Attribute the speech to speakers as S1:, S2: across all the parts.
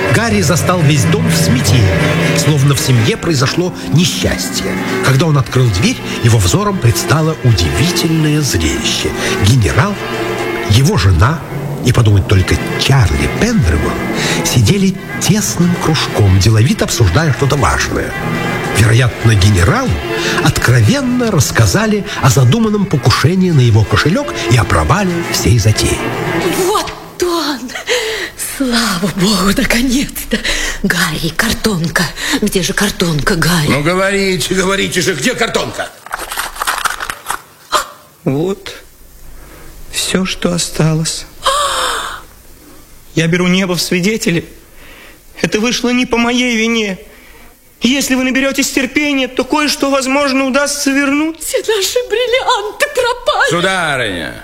S1: Гарри застал весь дом в смятении, словно в семье произошло несчастье. Когда он открыл дверь, его взором предстало удивительное зрелище. Генерал, его жена и, подумать только, Чарли Пендригон сидели тесным кружком, деловито обсуждая что-то важное. Вероятно, генералу откровенно рассказали о задуманном покушении на его кошелек и о провале всей затеи.
S2: Вот он! Слава богу, наконец-то! Гарри, картонка. Где же картонка, Гарри?
S3: Ну, говорите же, где картонка?
S4: Вот все, что осталось. Я беру небо в свидетели. Это вышло не по моей вине. Если вы наберетесь терпения, то кое-что, возможно, удастся вернуть.
S2: Все наши бриллианты пропали.
S3: Сударыня,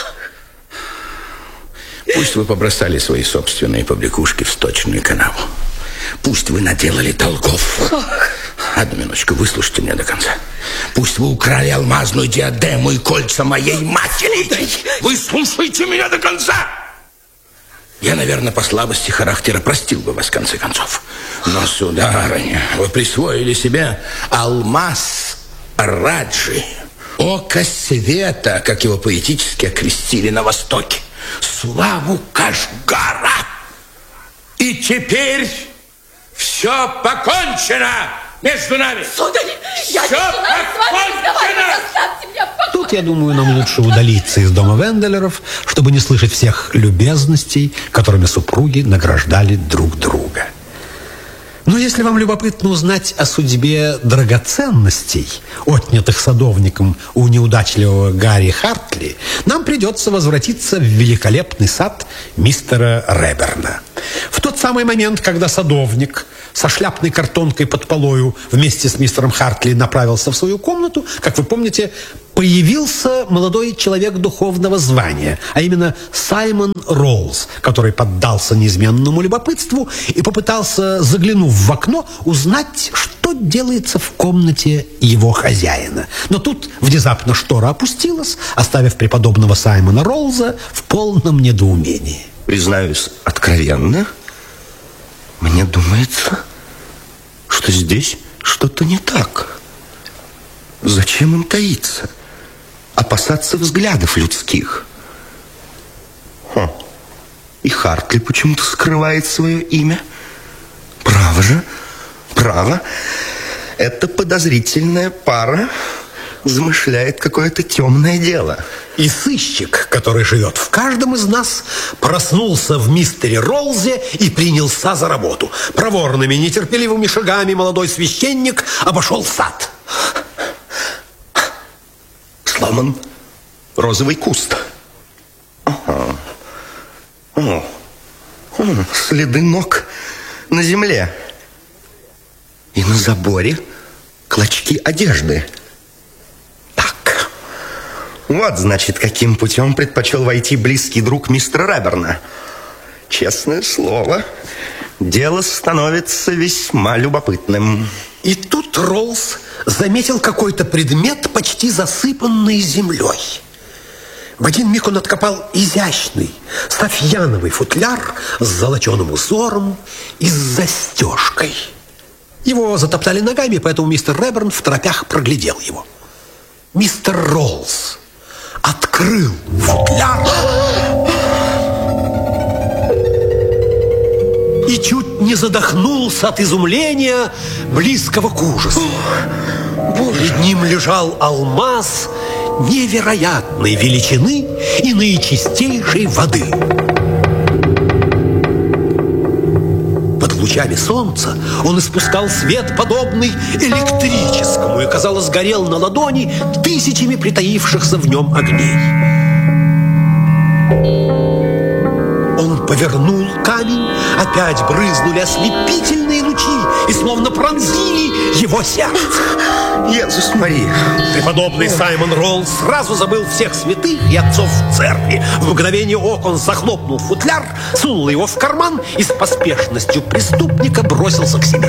S3: пусть вы побросали свои собственные побрякушки в сточную канаву. Пусть вы наделали долгов. Одну минуточку, выслушайте меня до конца. Пусть вы украли алмазную диадему и кольца моей матери. Вы слушайте меня до конца. Я, наверное, по слабости характера простил бы вас в конце концов. Но, сударыня, вы присвоили себе алмаз Раджи, око света, как его поэтически окрестили на Востоке, славу Кашгара. И теперь все покончено между нами.
S2: Сударь, я не желаю с вами разговаривать. Оставьте меня в покое.
S1: Тут, я думаю, нам лучше удалиться из дома Венделеров, чтобы не слышать всех любезностей, которыми супруги награждали друг друга. Но если вам любопытно узнать о судьбе драгоценностей, отнятых садовником у неудачливого Гарри Хартли, нам придется возвратиться в великолепный сад мистера Реберна. В тот самый момент, когда садовник со шляпной картонкой под полою вместе с мистером Хартли направился в свою комнату, как вы помните, появился молодой человек духовного звания, а именно Саймон Роллс, который поддался неизменному любопытству и попытался, заглянув в окно, узнать, что делается в комнате его хозяина. Но тут внезапно штора опустилась, оставив преподобного Саймона Роллза в полном недоумении.
S4: Признаюсь откровенно, мне думается, что здесь что-то не так. Зачем им таиться? Опасаться взглядов людских. И Хартли почему-то скрывает свое имя. Право же, право. Эта подозрительная пара замышляет какое-то темное дело.
S1: И сыщик, который живет в каждом из нас, проснулся в мистере Роллзе и принялся за работу. Проворными, нетерпеливыми шагами молодой священник обошел сад.
S4: Сломан розовый куст. Следы ног на земле. И на заборе клочки одежды. Так. Вот, значит, каким путем предпочел войти близкий друг мистера Реберна. Честное слово, дело становится весьма любопытным.
S1: И тут Роллс заметил какой-то предмет, почти засыпанный землей. В один миг он откопал изящный софьяновый футляр с золоченым узором и с застежкой. Его затоптали ногами, поэтому мистер Реберн в торопях проглядел его. Мистер Роллс открыл футляр и чуть не задохнулся от изумления, близкого к ужасу. Перед ним лежал алмаз невероятной величины и наичистейшей воды. Под лучами солнца он испускал свет, подобный электрическому, и, казалось, горел на ладони тысячами притаившихся в нем огней. Он повернул камень, опять брызнули ослепительные лучи и словно пронзили его сердце.
S4: Иисус Мария.
S1: Преподобный Саймон Роллс сразу забыл всех святых и отцов в церкви. В мгновение ока он захлопнул футляр, сунул его в карман и с поспешностью преступника бросился к себе.